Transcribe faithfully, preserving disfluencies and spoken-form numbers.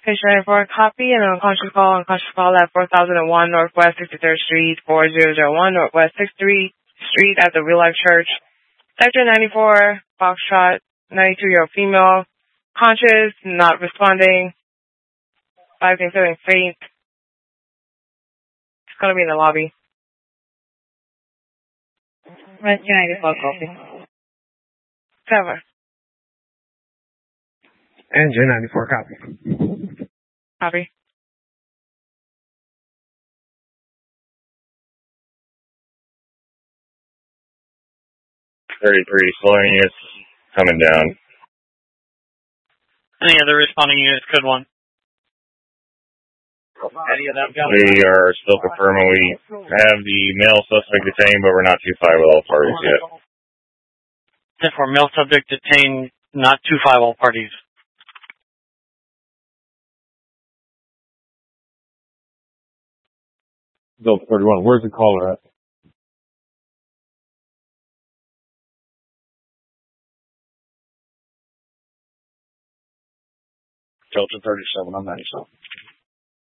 Patient for a copy and an unconscious call, unconscious call at four thousand one Northwest sixty-third Street, four thousand one Northwest sixty-third Street at the Real Life Church. Sector ninety-four, Foxtrot, ninety-two-year-old female, conscious, not responding, rising, feeling faint. It's going to be in the lobby. Rescue ninety-four, copy. Cover. Engine ninety-four, copy. Copy. thirty-three, slowing units coming down. Any other responding units, code one? Any of them we are still confirming we have the male suspect detained, but we're not too far with all parties yet. Therefore, male subject detained, not two five all parties. Delta thirty-one, where's the caller at? Delta thirty-seven, I'm ninety-seven.